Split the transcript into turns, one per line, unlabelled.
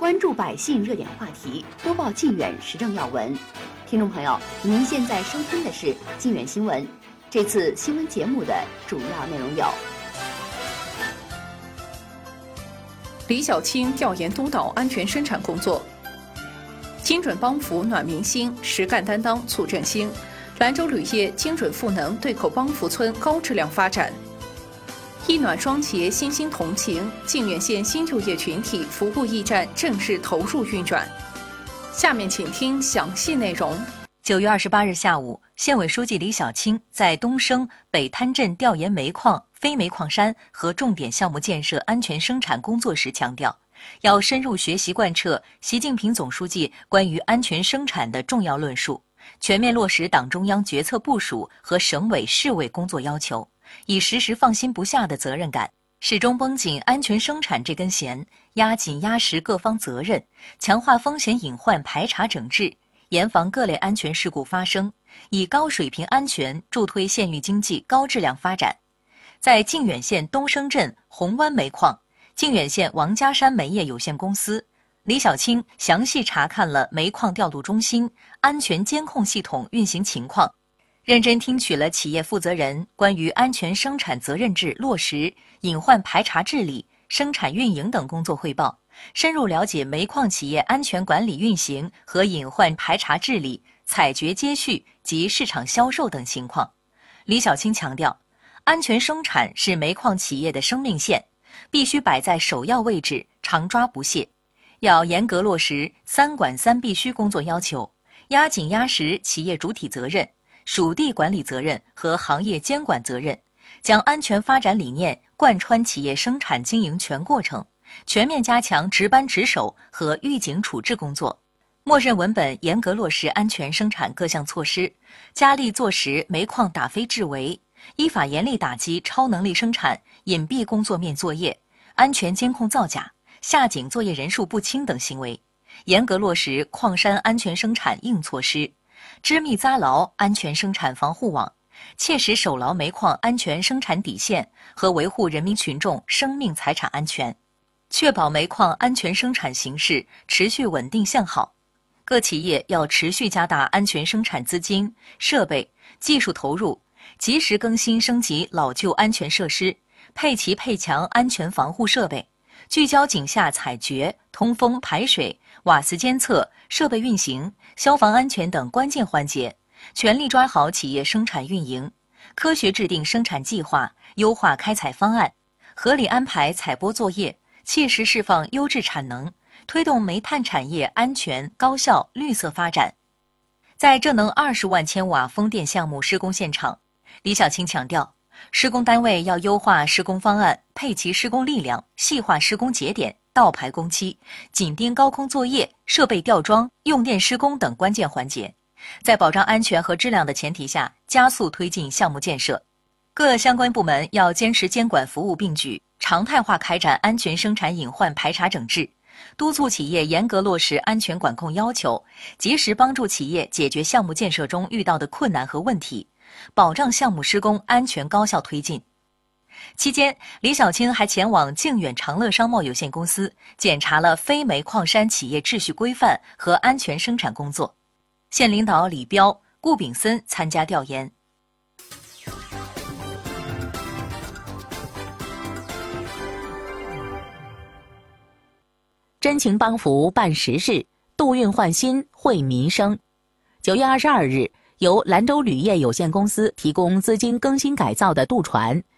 关注百姓热点话题，播报靖远时政要闻。听众朋友，您现在收听的是靖远新闻。这次新闻节目的主要内容有：
李小青调研督导安全生产工作；精准帮扶暖民心，实干担当促振兴；兰州铝业精准赋能对口帮扶村高质量发展。一暖双节心心同情，靖远县新就业群体服务驿站正式投入运转。下面请听详细内容。
9月28日下午，县委书记李小青在东升北滩镇调研煤矿、非煤矿山和重点项目建设安全生产工作时强调，要深入学习贯彻习近平总书记关于安全生产的重要论述，全面落实党中央决策部署和省委市委工作要求，以时时放心不下的责任感，始终绷紧安全生产这根弦，压紧压实各方责任，强化风险隐患排查整治，严防各类安全事故发生，以高水平安全助推县域经济高质量发展。在靖远县东升镇红湾煤矿、靖远县王家山煤业有限公司，李小青详细查看了煤矿调度中心安全监控系统运行情况，认真听取了企业负责人关于安全生产责任制落实、隐患排查治理、生产运营等工作汇报，深入了解煤矿企业安全管理运行和隐患排查治理、采掘接续及市场销售等情况。李小青强调，安全生产是煤矿企业的生命线，必须摆在首要位置，常抓不懈。要严格落实3管3必须工作要求，压紧压实企业主体责任、属地管理责任和行业监管责任，将安全发展理念贯穿企业生产经营全过程，全面加强值班值守和预警处置工作。默认文本严格落实安全生产各项措施，加力做实煤矿打非治围，依法严厉打击超能力生产、隐蔽工作面作业、安全监控造假、下井作业人数不清等行为，严格落实矿山安全生产硬措施，织密扎牢安全生产防护网，切实守牢煤矿安全生产底线和维护人民群众生命财产安全，确保煤矿安全生产形势持续稳定向好。各企业要持续加大安全生产资金、设备、技术投入，及时更新升级老旧安全设施，配齐配强安全防护设备，聚焦井下采掘、通风排水、瓦斯监测、设备运行、消防安全等关键环节，全力抓好企业生产运营，科学制定生产计划，优化开采方案，合理安排采播作业，切实释放优质产能，推动煤炭产业安全、高效、绿色发展。在浙能20万千瓦风电项目施工现场，李小青强调，施工单位要优化施工方案，配齐施工力量，细化施工节点，倒排工期，紧盯高空作业、设备吊装、用电施工等关键环节，在保障安全和质量的前提下，加速推进项目建设。各相关部门要坚持监管服务并举，常态化开展安全生产隐患排查整治，督促企业严格落实安全管控要求，及时帮助企业解决项目建设中遇到的困难和问题，保障项目施工安全高效推进。期间，李小青还前往靖远长乐商贸有限公司检查了非煤矿山企业秩序规范和安全生产工作。县领导李彪、顾炳森参加调研。
真情帮扶办实事，渡运换新惠民生。9月22日，由兰州铝业有限公司提供资金更新改造的渡船